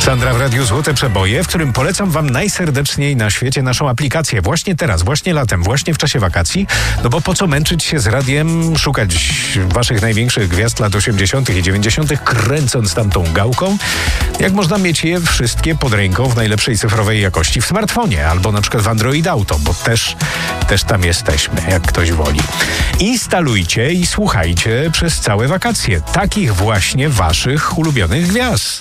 Sandra w Radiu Złote Przeboje, w którym polecam wam najserdeczniej na świecie naszą aplikację. Właśnie teraz, właśnie latem, właśnie w czasie wakacji. No bo po co męczyć się z radiem, szukać waszych największych gwiazd lat 80. i 90., kręcąc tamtą gałką, jak można mieć je wszystkie pod ręką w najlepszej cyfrowej jakości w smartfonie, albo na przykład w Android Auto, bo też tam jesteśmy, jak ktoś woli. Instalujcie i słuchajcie przez całe wakacje takich właśnie waszych ulubionych gwiazd.